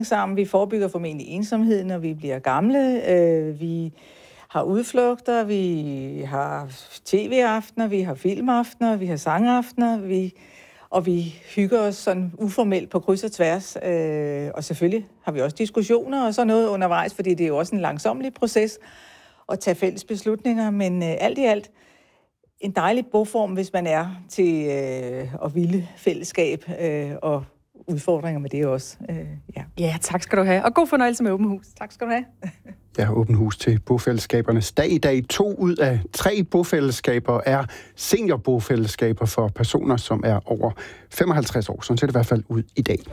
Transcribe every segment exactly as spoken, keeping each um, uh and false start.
sammen. Vi forebygger formentlig ensomhed, når vi bliver gamle. Øh, vi har udflugter, vi har tv-aftener, vi har filmaftener, vi har sangaftener, vi, og vi hygger os sådan uformelt på kryds og tværs. Øh, og selvfølgelig har vi også diskussioner og sådan noget undervejs, fordi det er jo også en langsomlig proces at tage fælles beslutninger. Men øh, alt i alt en dejlig boform, hvis man er til øh, at ville fællesskab øh, og udfordringer med det også. Øh, ja. ja, tak skal du have. Og god fornøjelse med Åben Hus. Tak skal du have. Ja, Åben Hus til bofællesskabernes dag i dag. To ud af tre bofællesskaber er seniorbofællesskaber for personer, som er over femoghalvtreds år. Sådan ser det i hvert fald ud i dag.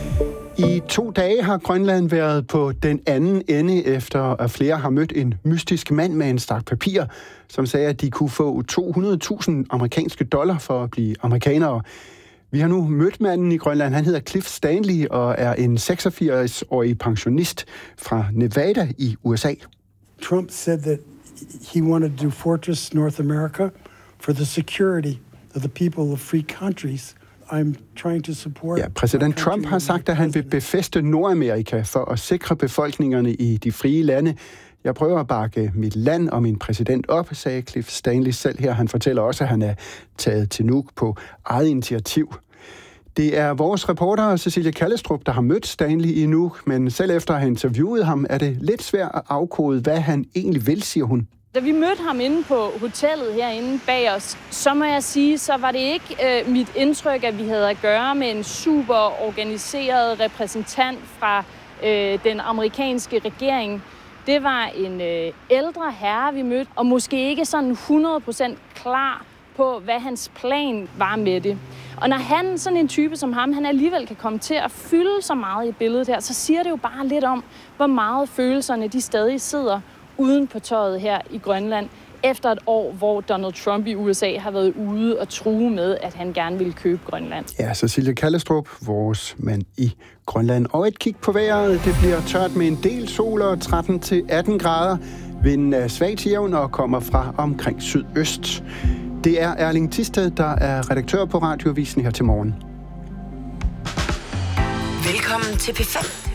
I to dage har Grønland været på den anden ende, efter at flere har mødt en mystisk mand med en stak papir, som sagde, at de kunne få to hundrede tusind amerikanske dollar for at blive amerikanere. Vi har nu mødt manden i Grønland. Han hedder Cliff Stanley og er en seksogfirs-årig pensionist fra Nevada i U S A. Trump said that he wanted to do Fortress North America for the security of the people of free countries. I'm trying to support. Ja, præsident Trump har sagt, at han vil befæste Nordamerika for at sikre befolkningerne i de frie lande. Jeg prøver at bakke mit land og min præsident op, sagde Cliff Stanley selv her. Han fortæller også, at han er taget til Nuuk på eget initiativ. Det er vores reporter Cecilia Kallestrup, der har mødt Stanley i Nuuk, men selv efter at have interviewet ham, er det lidt svært at afkode, hvad han egentlig vil, siger hun. Da vi mødte ham inde på hotellet herinde bag os, så må jeg sige, så var det ikke øh, mit indtryk, at vi havde at gøre med en super organiseret repræsentant fra øh, den amerikanske regering. Det var en øh, ældre herre, vi mødte, og måske ikke sådan hundrede procent klar på, hvad hans plan var med det. Og når han, sådan en type som ham, han alligevel kan komme til at fylde så meget i billedet her, så siger det jo bare lidt om, hvor meget følelserne de stadig sidder uden på tøjet her i Grønland, efter et år, hvor Donald Trump i U S A har været ude og true med, at han gerne ville købe Grønland. Ja, Cecilia Kallestrup, vores mand i Grønland. Og et kig på vejret. Det bliver tørt med en del sol og tretten til atten grader. Vinden er svag til jævn og kommer fra omkring sydøst. Det er Erling Thisted, der er redaktør på Radioavisen her til morgen. Velkommen til P fem.